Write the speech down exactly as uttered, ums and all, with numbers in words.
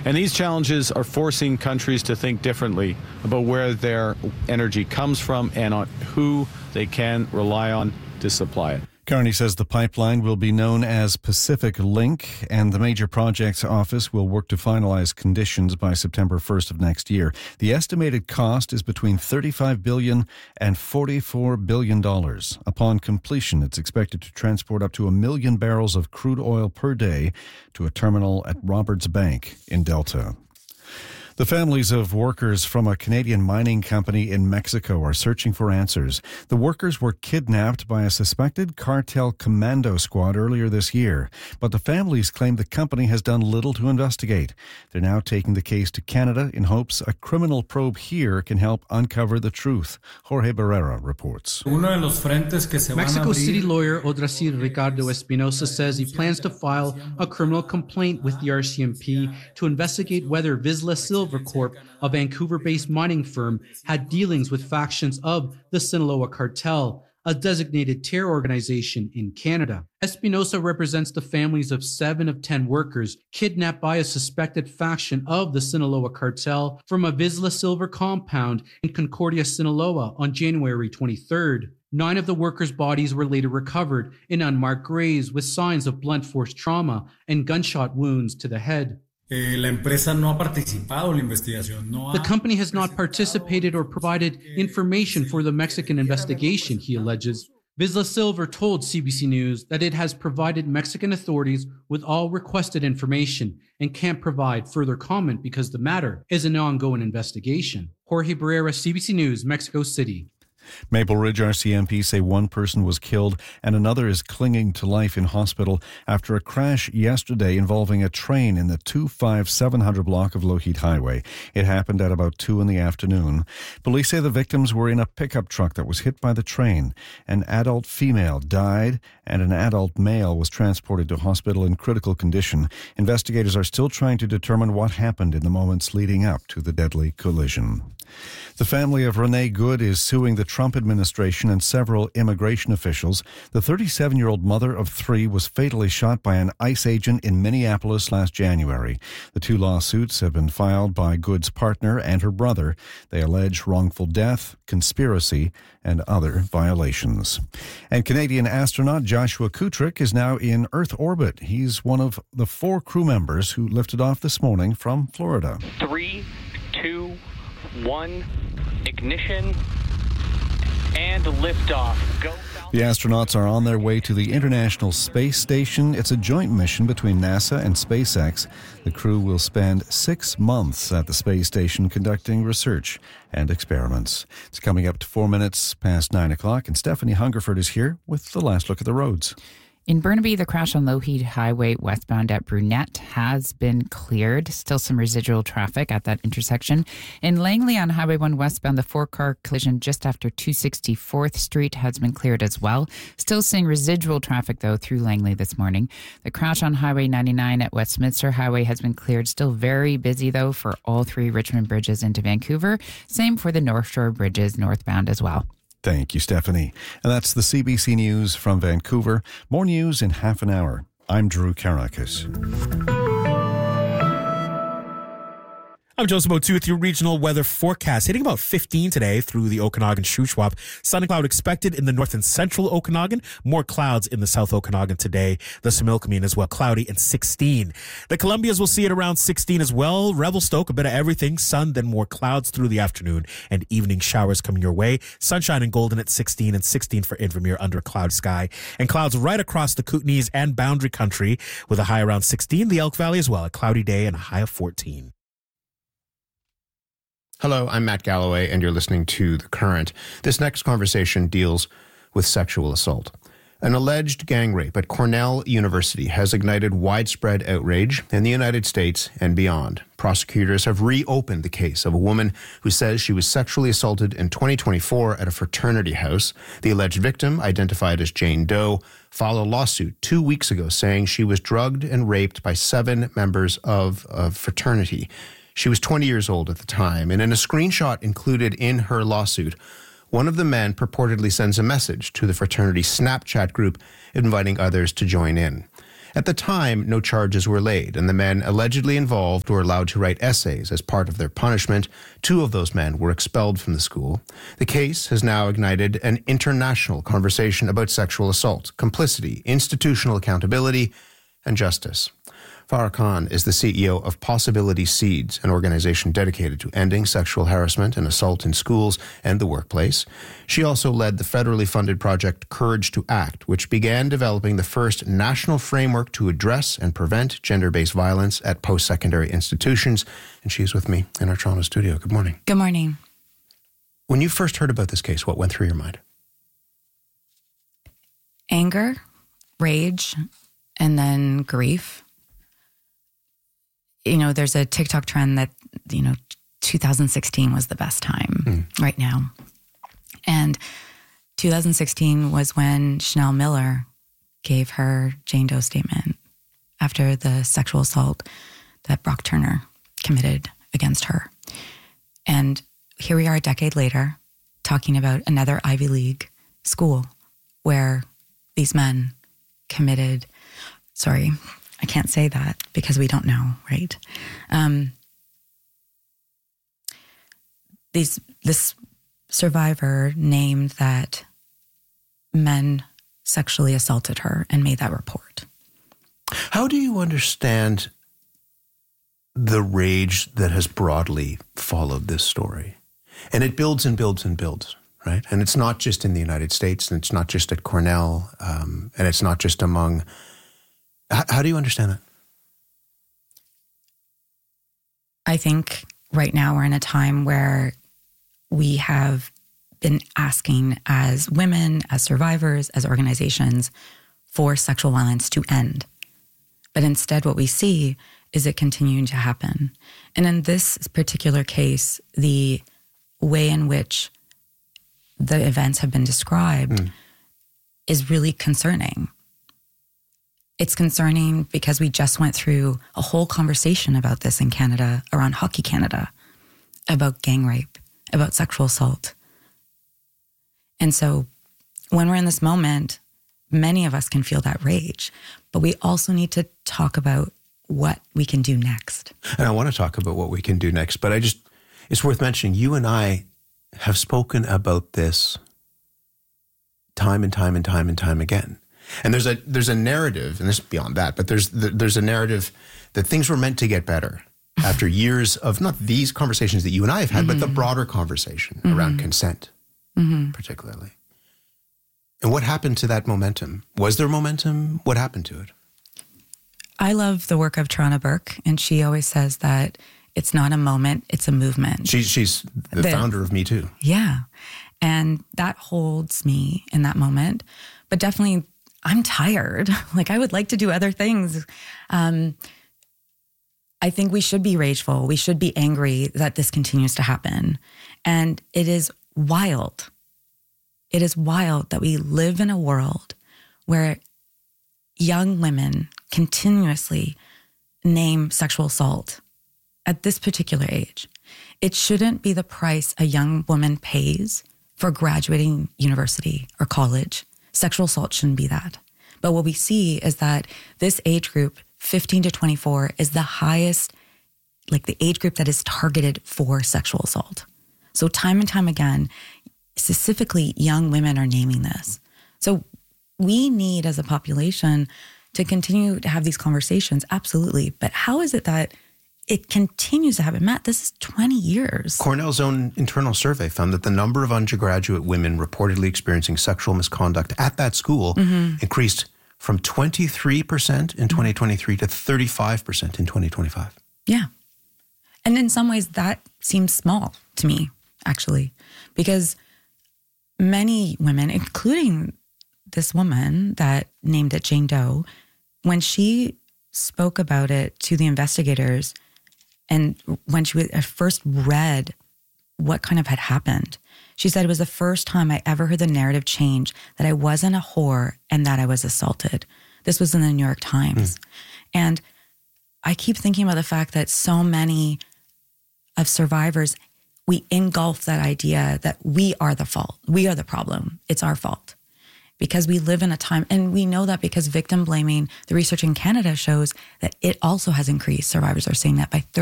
And these challenges are forcing countries to think differently about where their energy comes from and on who they can rely on to supply it. Carney says the pipeline will be known as Pacific Link, and the Major Projects Office will work to finalize conditions by September first of next year. The estimated cost is between thirty-five billion dollars and forty-four billion dollars. Upon completion, it's expected to transport up to a million barrels of crude oil per day to a terminal at Roberts Bank in Delta. The families of workers from a Canadian mining company in Mexico are searching for answers. The workers were kidnapped by a suspected cartel commando squad earlier this year, but the families claim the company has done little to investigate. They're now taking the case to Canada in hopes a criminal probe here can help uncover the truth. Jorge Barrera reports. Mexico City lawyer Odrasil Ricardo Espinosa says he plans to file a criminal complaint with the R C M P to investigate whether Vizsla Silva Corp, a Vancouver-based mining firm, had dealings with factions of the Sinaloa cartel, a designated terror organization in Canada. Espinosa represents the families of seven of ten workers kidnapped by a suspected faction of the Sinaloa cartel from a Vizsla Silver compound in Concordia, Sinaloa on January twenty-third. Nine of the workers' bodies were later recovered in unmarked graves with signs of blunt force trauma and gunshot wounds to the head. The company has not participated or provided information for the Mexican investigation, he alleges. Vizsla Silver told C B C News that it has provided Mexican authorities with all requested information and can't provide further comment because the matter is an ongoing investigation. Jorge Barrera, C B C News, Mexico City. Maple Ridge R C M P say one person was killed and another is clinging to life in hospital after a crash yesterday involving a train in the two five seven hundred block of Lougheed Highway. It happened at about two in the afternoon. Police say the victims were in a pickup truck that was hit by the train. An adult female died and an adult male was transported to hospital in critical condition. Investigators are still trying to determine what happened in the moments leading up to the deadly collision. The family of Renee Good is suing the Trump administration and several immigration officials. The thirty-seven-year-old mother of three was fatally shot by an ICE agent in Minneapolis last January. The two lawsuits have been filed by Good's partner and her brother. They allege wrongful death, conspiracy, and other violations. And Canadian astronaut Joshua Kutrick is now in Earth orbit. He's one of the four crew members who lifted off this morning from Florida. Three, two, one, ignition, and liftoff. Go. The astronauts are on their way to the International Space Station. It's a joint mission between NASA and SpaceX. The crew will spend six months at the space station conducting research and experiments. It's coming up to four minutes past nine o'clock, and Stephanie Hungerford is here with the last look at the roads. In Burnaby, the crash on Lougheed Highway westbound at Brunette has been cleared. Still some residual traffic at that intersection. In Langley on Highway one westbound, the four-car collision just after two sixty-fourth Street has been cleared as well. Still seeing residual traffic, though, through Langley this morning. The crash on Highway ninety-nine at Westminster Highway has been cleared. Still very busy, though, for all three Richmond bridges into Vancouver. Same for the North Shore bridges northbound as well. Thank you, Stephanie. And that's the C B C News from Vancouver. More news in half an hour. I'm Drew Karakis. I'm Joseph Motu with your regional weather forecast. Hitting about fifteen today through the Okanagan-Shuswap. Sun and cloud expected in the north and central Okanagan. More clouds in the south Okanagan today. The Similkameen as well, cloudy and sixteen. The Columbias will see it around sixteen as well. Revelstoke, a bit of everything. Sun, then more clouds through the afternoon and evening showers coming your way. Sunshine and Golden at sixteen and sixteen for Invermere under a cloud sky. And clouds right across the Kootenays and Boundary Country with a high around sixteen. The Elk Valley as well, a cloudy day and a high of fourteen. Hello, I'm Matt Galloway, and you're listening to The Current. This next conversation deals with sexual assault. An alleged gang rape at Cornell University has ignited widespread outrage in the United States and beyond. Prosecutors have reopened the case of a woman who says she was sexually assaulted in twenty twenty-four at a fraternity house. The alleged victim, identified as Jane Doe, filed a lawsuit two weeks ago saying she was drugged and raped by seven members of a fraternity. She was twenty years old at the time, and in a screenshot included in her lawsuit, one of the men purportedly sends a message to the fraternity Snapchat group inviting others to join in. At the time, no charges were laid, and the men allegedly involved were allowed to write essays as part of their punishment. Two of those men were expelled from the school. The case has now ignited an international conversation about sexual assault, complicity, institutional accountability, and justice. Farah Khan is the C E O of Possibility Seeds, an organization dedicated to ending sexual harassment and assault in schools and the workplace. She also led the federally funded project Courage to Act, which began developing the first national framework to address and prevent gender-based violence at post-secondary institutions. And she's with me in our Toronto studio. Good morning. Good morning. When you first heard about this case, what went through your mind? Anger, rage, and then grief. You know, there's a TikTok trend that, you know, two thousand sixteen was the best time mm. right now. And two thousand sixteen was when Chanel Miller gave her Jane Doe statement after the sexual assault that Brock Turner committed against her. And here we are a decade later talking about another Ivy League school where these men committed, sorry, I can't say that because we don't know, right? Um, these this survivor named that men sexually assaulted her and made that report. How do you understand the rage that has broadly followed this story? And it builds and builds and builds, right? And it's not just in the United States, and it's not just at Cornell, um, and it's not just among... How, how do you understand that? I think right now we're in a time where we have been asking as women, as survivors, as organizations for sexual violence to end. But instead what we see is it continuing to happen. And in this particular case, the way in which the events have been described mm. is really concerning. It's concerning because we just went through a whole conversation about this in Canada, around Hockey Canada, about gang rape, about sexual assault. And so when we're in this moment, many of us can feel that rage, but we also need to talk about what we can do next. And I want to talk about what we can do next, but I just, it's worth mentioning, you and I have spoken about this time and time and time and time again. And there's a there's a narrative, and this is beyond that, but there's there's a narrative that things were meant to get better after years of not these conversations that you and I have had, mm-hmm. but the broader conversation mm-hmm. around consent, mm-hmm. particularly. And what happened to that momentum? Was there momentum? What happened to it? I love the work of Tarana Burke, and she always says that it's not a moment, it's a movement. She's she's the, the founder of Me Too. Yeah. And that holds me in that moment. But definitely, I'm tired. Like, I would like to do other things. Um, I think we should be rageful. We should be angry that this continues to happen. And it is wild. It is wild that we live in a world where young women continuously name sexual assault at this particular age. It shouldn't be the price a young woman pays for graduating university or college. Sexual assault shouldn't be that. But what we see is that this age group, fifteen to twenty-four, is the highest, like the age group that is targeted for sexual assault. So time and time again, specifically young women are naming this. So we need as a population to continue to have these conversations, absolutely. But how is it that it continues to happen? Matt, this is twenty years. Cornell's own internal survey found that the number of undergraduate women reportedly experiencing sexual misconduct at that school mm-hmm. increased from twenty-three percent in twenty twenty-three to thirty-five percent in twenty twenty-five. Yeah. And in some ways that seems small to me, actually, because many women, including this woman that named it Jane Doe, when she spoke about it to the investigators, and when she first read what kind of had happened, she said it was the first time I ever heard the narrative change that I wasn't a whore and that I was assaulted. This was in the New York Times. Mm. And I keep thinking about the fact that so many of survivors, we engulf that idea that we are the fault. We are the problem. It's our fault. because we live in a time, and we know that because victim blaming, the research in Canada shows that it also has increased. Survivors are saying that by thirty